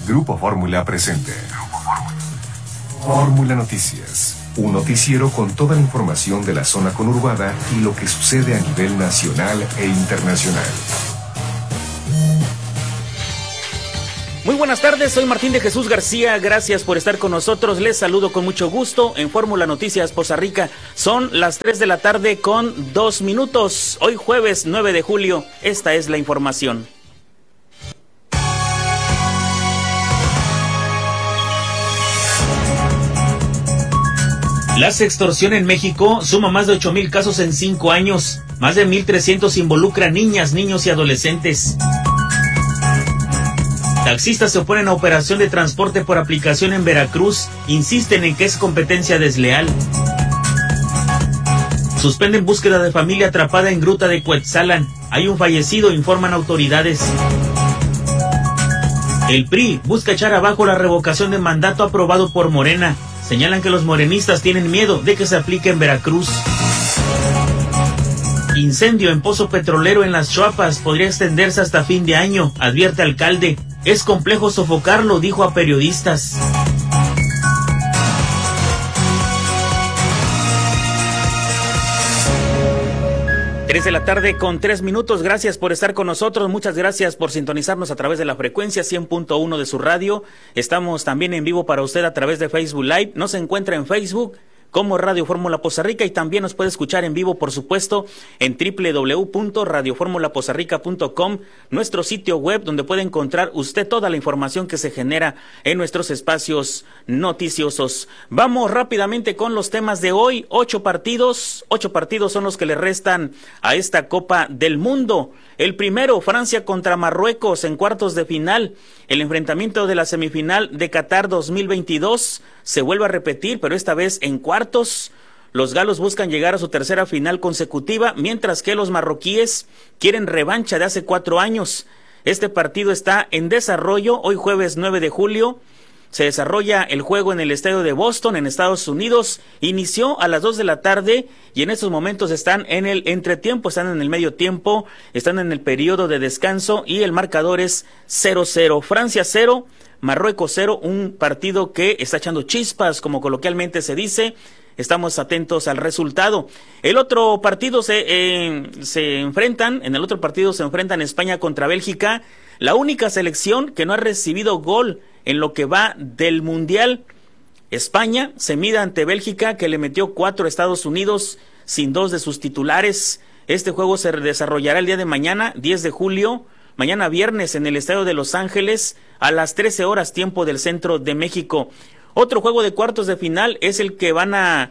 Grupo Fórmula presente. Fórmula Noticias. Un noticiero con toda la información de la zona conurbada y lo que sucede a nivel nacional e internacional. Muy buenas tardes, soy Martín de Jesús García, gracias por estar con nosotros, les saludo con mucho gusto en Fórmula Noticias Poza Rica. Son las 3 de la tarde con 2 minutos, hoy jueves 9 de julio, esta es la información. La sextorsión en México suma más de 8,000 casos en 5 años, más de 1,300 involucran niñas, niños y adolescentes. Taxistas se oponen a operación de transporte por aplicación en Veracruz, insisten en que es competencia desleal. Suspenden búsqueda de familia atrapada en gruta de Cuetzalan, hay un fallecido, informan autoridades. El PRI busca echar abajo la revocación de mandato aprobado por Morena, señalan que los morenistas tienen miedo de que se aplique en Veracruz. Incendio en pozo petrolero en Las Chuapas podría extenderse hasta fin de año, advierte alcalde. Es complejo sofocarlo, dijo a periodistas. Tres de la tarde con 3 minutos, gracias por estar con nosotros, muchas gracias por sintonizarnos a través de la frecuencia 100.1 de su radio. Estamos también en vivo para usted a través de Facebook Live, nos encuentra en Facebook como Radio Fórmula Poza Rica y también nos puede escuchar en vivo, por supuesto, en www.radioformulapozarrica.com, nuestro sitio web donde puede encontrar usted toda la información que se genera en nuestros espacios noticiosos. Vamos rápidamente con los temas de hoy. 8 partidos son los que le restan a esta Copa del Mundo. El primero, Francia contra Marruecos en cuartos de final. El enfrentamiento de la semifinal de Qatar 2022 se vuelve a repetir, pero esta vez en cuartos. Los galos buscan llegar a su tercera final consecutiva, mientras que los marroquíes quieren revancha de hace 4 años. Este partido está en desarrollo. Hoy jueves 9 de julio se desarrolla el juego en el estadio de Boston, en Estados Unidos. Inició a las 2 de la tarde y en estos momentos están en el entretiempo, están en el medio tiempo, están en el periodo de descanso y el marcador es 0-0. Francia 0, Marruecos 0, un partido que está echando chispas, como coloquialmente se dice. Estamos atentos al resultado. El otro partido en el otro partido se enfrentan España contra Bélgica, la única selección que no ha recibido gol en lo que va del Mundial. España se mide ante Bélgica, que le metió 4 a Estados Unidos sin 2 de sus titulares. Este juego se desarrollará el día de mañana, 10 de julio, mañana viernes, en el estadio de Los Ángeles, a las 13 horas, tiempo del centro de México. Otro juego de cuartos de final es el que van a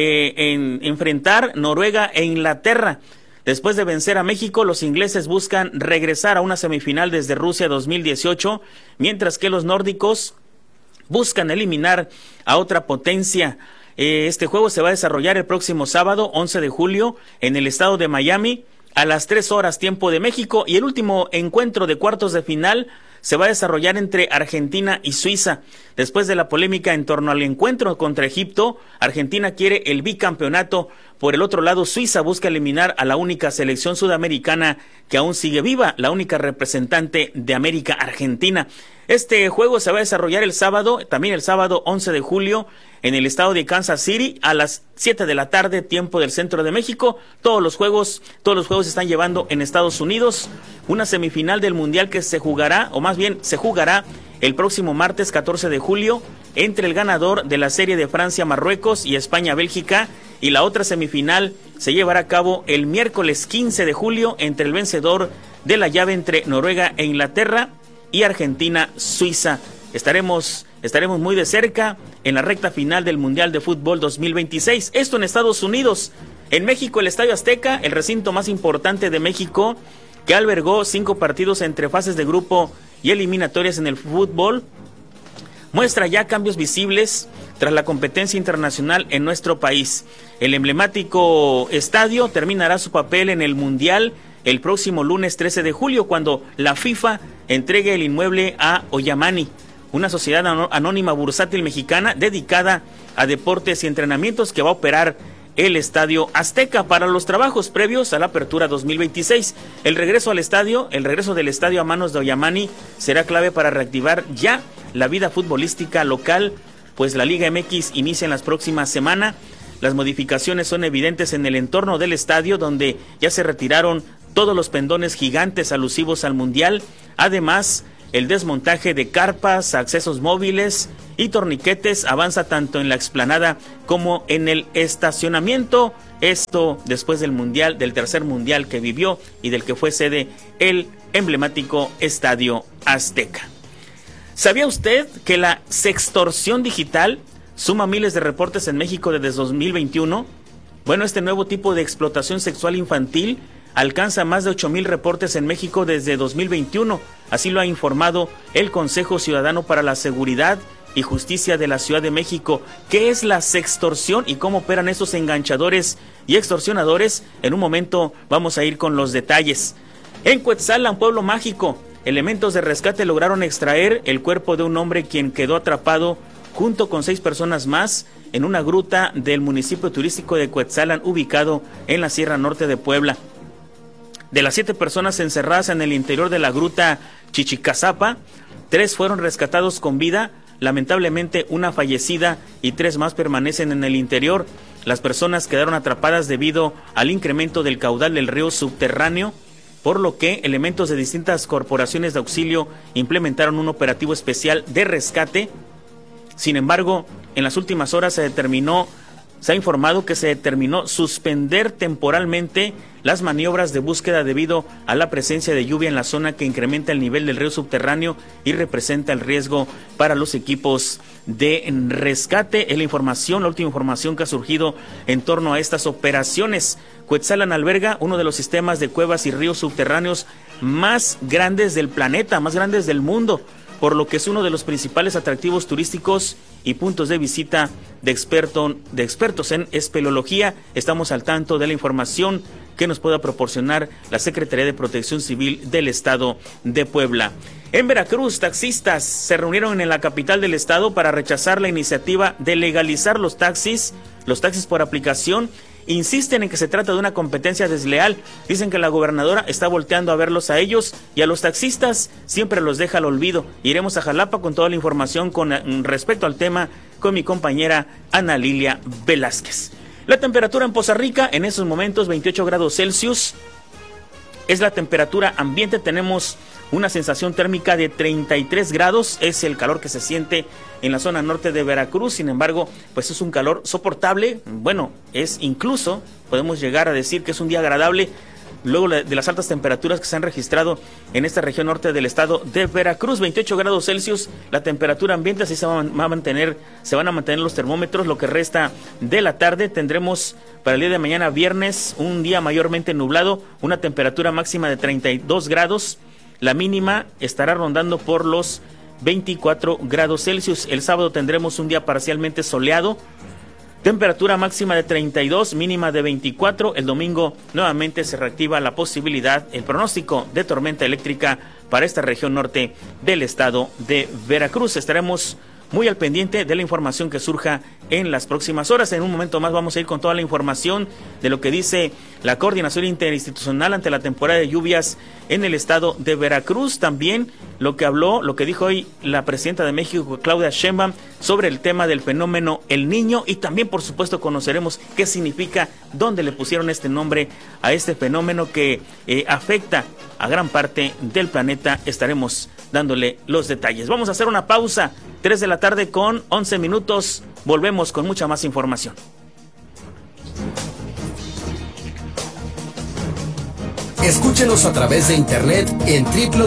enfrentar Noruega e Inglaterra. Después de vencer a México, los ingleses buscan regresar a una semifinal desde Rusia 2018, mientras que los nórdicos buscan eliminar a otra potencia. Este juego se va a desarrollar el próximo sábado, 11 de julio, en el estado de Miami, a las 3 horas, tiempo de México. Y el último encuentro de cuartos de final se va a desarrollar entre Argentina y Suiza. Después de la polémica en torno al encuentro contra Egipto, Argentina quiere el bicampeonato. Por el otro lado, Suiza busca eliminar a la única selección sudamericana que aún sigue viva, la única representante de América, Argentina. Este juego se va a desarrollar el sábado, también el sábado 11 de julio, en el estado de Kansas City, a las 7 de la tarde, tiempo del centro de México. Todos los juegos se están llevando en Estados Unidos. Una semifinal del Mundial que se jugará, o más bien se jugará el próximo martes 14 de julio, entre el ganador de la serie de Francia-Marruecos y España-Bélgica, y la otra semifinal se llevará a cabo el miércoles 15 de julio entre el vencedor de la llave entre Noruega e Inglaterra y Argentina-Suiza. Estaremos muy de cerca en la recta final del Mundial de Fútbol 2026. Esto en Estados Unidos. En México, el Estadio Azteca, el recinto más importante de México, que albergó 5 partidos entre fases de grupo y eliminatorias en el fútbol, muestra ya cambios visibles tras la competencia internacional en nuestro país. El emblemático estadio terminará su papel en el Mundial el próximo lunes 13 de julio, cuando la FIFA entregue el inmueble a Oyamani, una sociedad anónima bursátil mexicana dedicada a deportes y entrenamientos, que va a operar el Estadio Azteca para los trabajos previos a la apertura 2026. El regreso del estadio a manos de Oyamani será clave para reactivar ya la vida futbolística local, pues la Liga MX inicia en las próximas semanas. Las modificaciones son evidentes en el entorno del estadio, donde ya se retiraron todos los pendones gigantes alusivos al Mundial. Además, el desmontaje de carpas, accesos móviles y torniquetes avanza tanto en la explanada como en el estacionamiento. Esto después del Mundial, del tercer Mundial que vivió y del que fue sede el emblemático Estadio Azteca. ¿Sabía usted que la sextorsión digital suma miles de reportes en México desde 2021? Bueno, este nuevo tipo de explotación sexual infantil alcanza más de 8,000 reportes en México desde 2021. Así lo ha informado el Consejo Ciudadano para la Seguridad y Justicia de la Ciudad de México. ¿Qué es la sextorsión y cómo operan estos enganchadores y extorsionadores? En un momento vamos a ir con los detalles. En Cuetzalan, pueblo mágico, elementos de rescate lograron extraer el cuerpo de un hombre quien quedó atrapado junto con 6 personas más en una gruta del municipio turístico de Cuetzalan, ubicado en la Sierra Norte de Puebla. De las 7 personas encerradas en el interior de la gruta Chichicazapa, 3 fueron rescatados con vida. Lamentablemente, una fallecida y 3 más permanecen en el interior. Las personas quedaron atrapadas debido al incremento del caudal del río subterráneo, por lo que elementos de distintas corporaciones de auxilio implementaron un operativo especial de rescate. Sin embargo, en las últimas horas se ha informado que se determinó suspender temporalmente las maniobras de búsqueda debido a la presencia de lluvia en la zona, que incrementa el nivel del río subterráneo y representa el riesgo para los equipos de rescate. Es la última información que ha surgido en torno a estas operaciones. Cuetzalan alberga uno de los sistemas de cuevas y ríos subterráneos más grandes del planeta, más grandes del mundo, por lo que es uno de los principales atractivos turísticos y puntos de visita de expertos en espeleología. Estamos al tanto de la información que nos pueda proporcionar la Secretaría de Protección Civil del Estado de Puebla. En Veracruz, taxistas se reunieron en la capital del estado para rechazar la iniciativa de legalizar los taxis por aplicación. Insisten en que se trata de una competencia desleal. Dicen que la gobernadora está volteando a verlos a ellos y a los taxistas siempre los deja al olvido. Iremos a Jalapa con toda la información con respecto al tema con mi compañera Ana Lilia Velázquez. La temperatura en Poza Rica en esos momentos 28 grados Celsius. Es la temperatura ambiente. Tenemos una sensación térmica de 33 grados. Es el calor que se siente en la zona norte de Veracruz. Sin embargo, pues es un calor soportable. Bueno, podemos llegar a decir que es un día agradable luego de las altas temperaturas que se han registrado en esta región norte del estado de Veracruz. 28 grados Celsius, la temperatura ambiente. Así se van a mantener los termómetros. Lo que resta de la tarde tendremos para el día de mañana viernes un día mayormente nublado, una temperatura máxima de 32 grados. La mínima estará rondando por los 24 grados Celsius. El sábado tendremos un día parcialmente soleado, temperatura máxima de 32, mínima de 24. El domingo nuevamente se reactiva la posibilidad, el pronóstico de tormenta eléctrica para esta región norte del estado de Veracruz. Estaremos muy al pendiente de la información que surja en las próximas horas. En un momento más vamos a ir con toda la información de lo que dice la Coordinación Interinstitucional ante la temporada de lluvias en el estado de Veracruz. También lo que dijo hoy la presidenta de México, Claudia Sheinbaum, sobre el tema del fenómeno El Niño, y también por supuesto conoceremos qué significa, dónde le pusieron este nombre a este fenómeno que afecta a gran parte del planeta. Estaremos dándole los detalles. Vamos a hacer una pausa, 3 de la tarde con 11 minutos. Volvemos con mucha más información. Escúchenos a través de internet en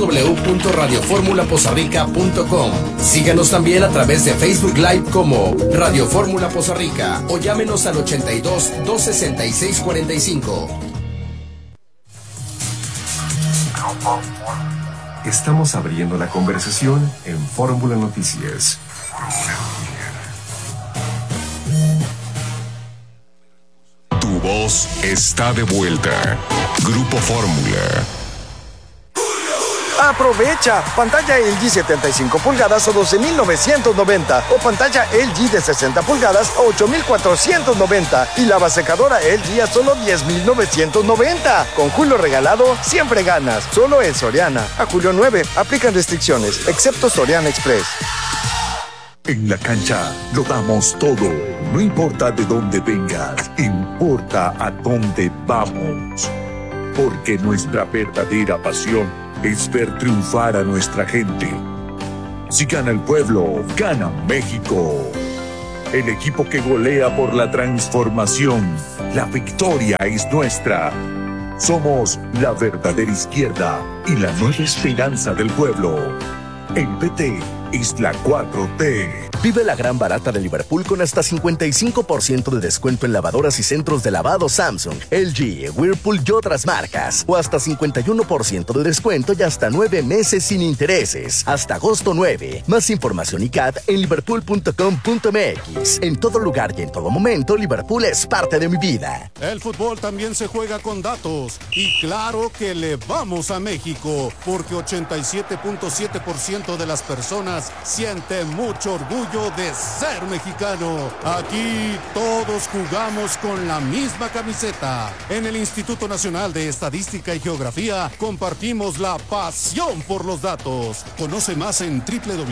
www.radioformulapozarrica.com. Síganos también a través de Facebook Live como Radio Fórmula Poza Rica o llámenos al 82 266 45. Estamos abriendo la conversación en Fórmula Noticias. Tu voz está de vuelta. Grupo Fórmula. Aprovecha pantalla LG 75 pulgadas a 12,990 o pantalla LG de 60 pulgadas a 8,490 y lava secadora LG a solo 10,990. Con Julio regalado siempre ganas. Solo en Soriana. A julio 9 aplican restricciones, excepto Soriana Express. En la cancha lo damos todo. No importa de dónde vengas, importa a dónde vamos. Porque nuestra verdadera pasión es ver triunfar a nuestra gente. Si gana el pueblo, gana México. El equipo que golea por la transformación. La victoria es nuestra. Somos la verdadera izquierda y la nueva esperanza del pueblo. El PT es la 4T. Vive la gran barata de Liverpool con hasta 55% de descuento en lavadoras y centros de lavado Samsung, LG, Whirlpool y otras marcas. O hasta 51% de descuento y hasta 9 meses sin intereses. Hasta agosto 9. Más información y CAT en liverpool.com.mx. En todo lugar y en todo momento, Liverpool es parte de mi vida. El fútbol también se juega con datos. Y claro que le vamos a México, porque 87.7% de las personas siente mucho orgullo de ser mexicano. Aquí todos jugamos con la misma camiseta. En el Instituto Nacional de Estadística y Geografía compartimos la pasión por los datos. Conoce más en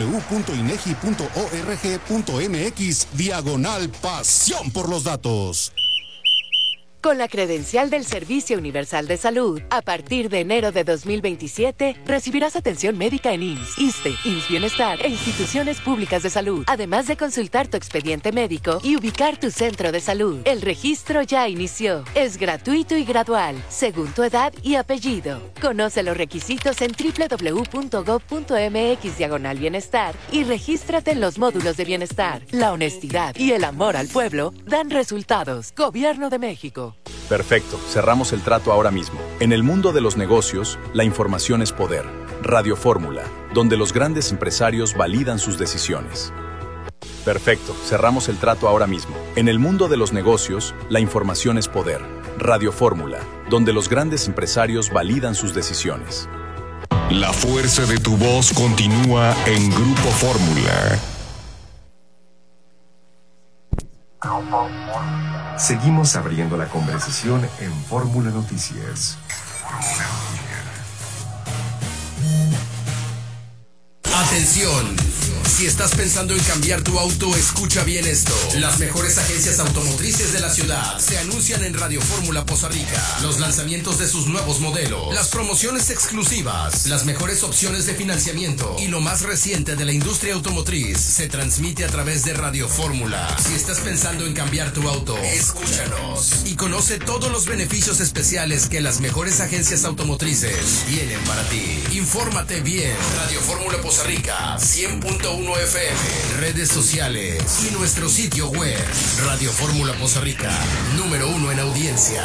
www.inegi.org.mx/pasión por los datos. Con la credencial del Servicio Universal de Salud, a partir de enero de 2027, recibirás atención médica en IMSS, ISSSTE, IMSS Bienestar e instituciones públicas de salud, además de consultar tu expediente médico y ubicar tu centro de salud. El registro ya inició. Es gratuito y gradual, según tu edad y apellido. Conoce los requisitos en www.gov.mx/bienestar y regístrate en los módulos de bienestar. La honestidad y el amor al pueblo dan resultados. Gobierno de México. Perfecto, cerramos el trato ahora mismo. En el mundo de los negocios, la información es poder. Radio Fórmula, donde los grandes empresarios validan sus decisiones. Perfecto, cerramos el trato ahora mismo. En el mundo de los negocios, la información es poder. Radio Fórmula, donde los grandes empresarios validan sus decisiones. La fuerza de tu voz continúa en Grupo Fórmula. Seguimos abriendo la conversación en Fórmula Noticias. Atención, si estás pensando en cambiar tu auto, escucha bien esto. Las mejores agencias automotrices de la ciudad se anuncian en Radio Fórmula Poza Rica. Los lanzamientos de sus nuevos modelos, las promociones exclusivas, las mejores opciones de financiamiento y lo más reciente de la industria automotriz se transmite a través de Radio Fórmula. Si estás pensando en cambiar tu auto, escúchanos y conoce todos los beneficios especiales que las mejores agencias automotrices tienen para ti. Infórmate bien. Radio Fórmula Poza Rica 100.1 FM, redes sociales y nuestro sitio web. Radio Fórmula Poza Rica, número 1 en audiencia.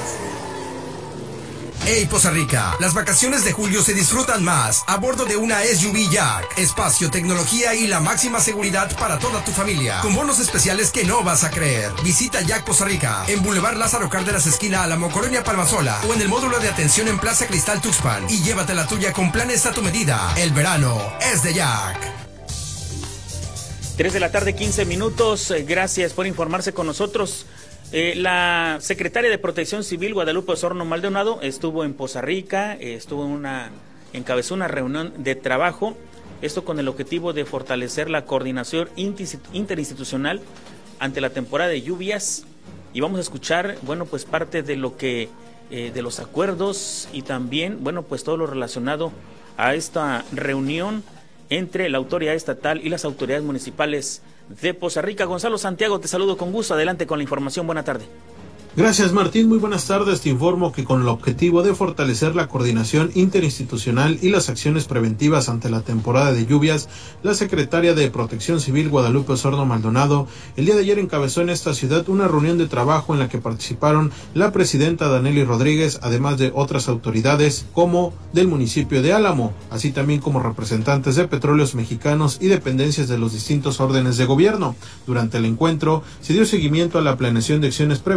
Hey Poza Rica, las vacaciones de julio se disfrutan más a bordo de una SUV Jack. Espacio, tecnología y la máxima seguridad para toda tu familia, con bonos especiales que no vas a creer. Visita Jack Poza Rica en Boulevard Lázaro Cárdenas, esquina Álamo, Colonia Palmasola, o en el módulo de atención en Plaza Cristal Tuxpan, y llévate la tuya con planes a tu medida. El verano es de Jack. 3 de la tarde, 15 minutos. Gracias por informarse con nosotros. La secretaria de Protección Civil, Guadalupe Osorno Maldonado, estuvo en Poza Rica, encabezó una reunión de trabajo, esto con el objetivo de fortalecer la coordinación interinstitucional ante la temporada de lluvias. Y vamos a escuchar, pues parte de lo que, de los acuerdos y también, pues todo lo relacionado a esta reunión entre la autoridad estatal y las autoridades municipales de Poza Rica. Gonzalo Santiago, te saludo con gusto. Adelante con la información. Buena tarde. Gracias, Martín. Muy buenas tardes. Te informo que con el objetivo de fortalecer la coordinación interinstitucional y las acciones preventivas ante la temporada de lluvias, la secretaria de Protección Civil, Guadalupe Osorno Maldonado, el día de ayer encabezó en esta ciudad una reunión de trabajo en la que participaron la presidenta Danely Rodríguez, además de otras autoridades como del municipio de Álamo, así también como representantes de Petróleos Mexicanos y dependencias de los distintos órdenes de gobierno. Durante el encuentro se dio seguimiento a la planeación de acciones preventivas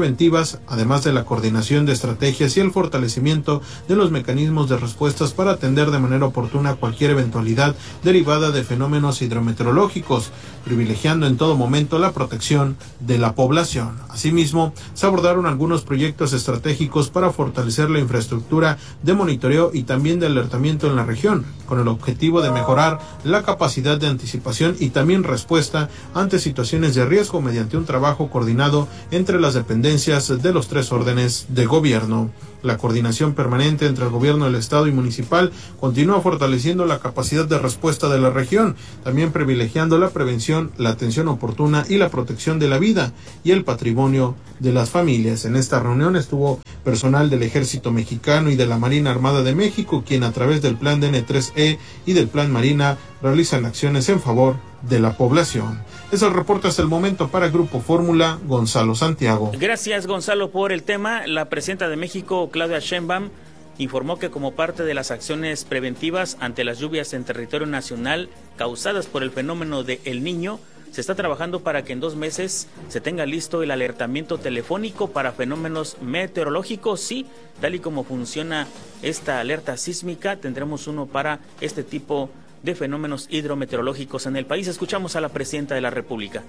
preventivas, además de la coordinación de estrategias y el fortalecimiento de los mecanismos de respuestas para atender de manera oportuna cualquier eventualidad derivada de fenómenos hidrometeorológicos, privilegiando en todo momento la protección de la población. Asimismo, se abordaron algunos proyectos estratégicos para fortalecer la infraestructura de monitoreo y también de alertamiento en la región, con el objetivo de mejorar la capacidad de anticipación y también respuesta ante situaciones de riesgo mediante un trabajo coordinado entre las dependencias de los 3 órdenes de gobierno. La coordinación permanente entre el gobierno del estado y municipal continúa fortaleciendo la capacidad de respuesta de la región, también privilegiando la prevención, la atención oportuna y la protección de la vida y el patrimonio de las familias. En esta reunión estuvo personal del Ejército Mexicano y de la Marina Armada de México, quien a través del Plan DN3E y del Plan Marina realizan acciones en favor de la población. Es el reporte hasta el momento para Grupo Fórmula, Gonzalo Santiago. Gracias, Gonzalo, por el tema. La presidenta de México, Claudia Sheinbaum, informó que como parte de las acciones preventivas ante las lluvias en territorio nacional causadas por el fenómeno de El Niño, se está trabajando para que en 2 meses se tenga listo el alertamiento telefónico para fenómenos meteorológicos. Sí, tal y como funciona esta alerta sísmica, tendremos uno para este tipo de fenómenos hidrometeorológicos en el país. Escuchamos a la presidenta de la República.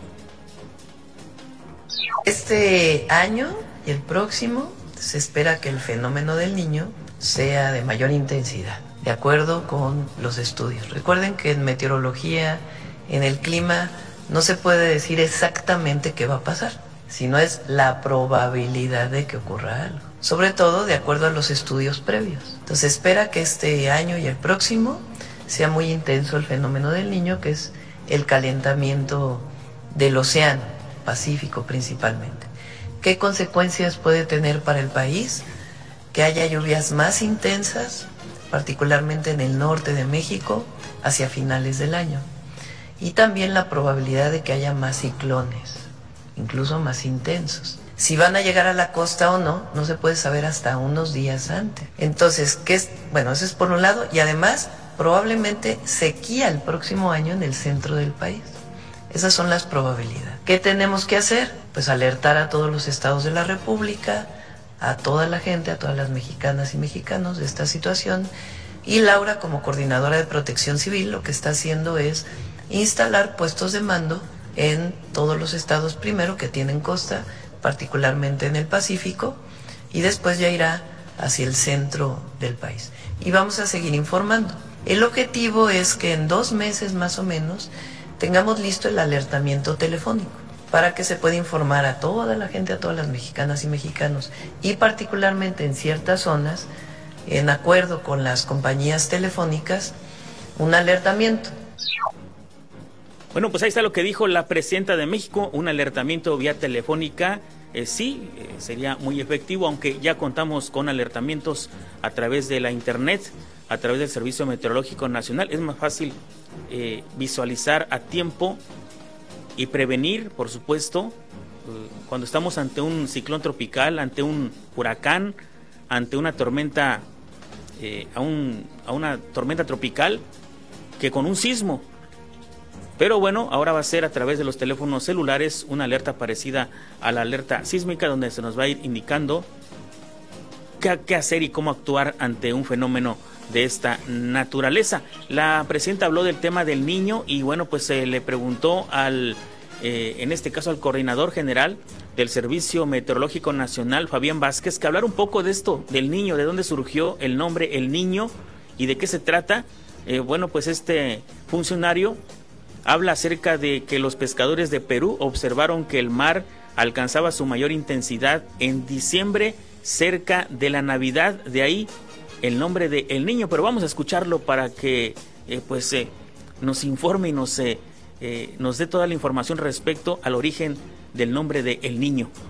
Este año y el próximo se espera que el fenómeno del Niño sea de mayor intensidad, de acuerdo con los estudios. Recuerden que en meteorología, en el clima, no se puede decir exactamente qué va a pasar, sino es la probabilidad de que ocurra algo, sobre todo de acuerdo a los estudios previos. Entonces espera que este año y el próximo sea muy intenso el fenómeno del Niño, que es el calentamiento del océano Pacífico principalmente. ¿Qué consecuencias puede tener para el país? Que haya lluvias más intensas, particularmente en el norte de México, hacia finales del año. Y también la probabilidad de que haya más ciclones, incluso más intensos. Si van a llegar a la costa o no, no se puede saber hasta unos días antes. Entonces, bueno, eso es por un lado, y además probablemente sequía el próximo año en el centro del país. Esas son las probabilidades. ¿Qué tenemos que hacer? Pues alertar a todos los estados de la República, a toda la gente, a todas las mexicanas y mexicanos de esta situación. Y Laura, como coordinadora de Protección Civil, lo que está haciendo es instalar puestos de mando en todos los estados primero que tienen costa, particularmente en el Pacífico, y después ya irá hacia el centro del país. Y vamos a seguir informando. El objetivo es que en 2 meses más o menos tengamos listo el alertamiento telefónico para que se pueda informar a toda la gente, a todas las mexicanas y mexicanos, y particularmente en ciertas zonas, en acuerdo con las compañías telefónicas, un alertamiento. Bueno, pues ahí está lo que dijo la presidenta de México, un alertamiento vía telefónica. Sería muy efectivo, aunque ya contamos con alertamientos a través de la internet, a través del Servicio Meteorológico Nacional. Es más fácil visualizar a tiempo y prevenir, por supuesto, cuando estamos ante un ciclón tropical, ante un huracán, ante una tormenta, a una tormenta tropical, que con un sismo. Pero bueno, ahora va a ser a través de los teléfonos celulares una alerta parecida a la alerta sísmica, donde se nos va a ir indicando qué hacer y cómo actuar ante un fenómeno de esta naturaleza. La presidenta habló del tema del Niño y bueno, pues se le preguntó en este caso al coordinador general del Servicio Meteorológico Nacional, Fabián Vázquez, que hablara un poco de esto, del Niño, de dónde surgió el nombre El Niño y de qué se trata. Bueno, pues este funcionario habla acerca de que los pescadores de Perú observaron que el mar alcanzaba su mayor intensidad en diciembre, cerca de la Navidad, de ahí el nombre de El Niño. Pero vamos a escucharlo para que nos informe y nos dé toda la información respecto al origen del nombre de El Niño.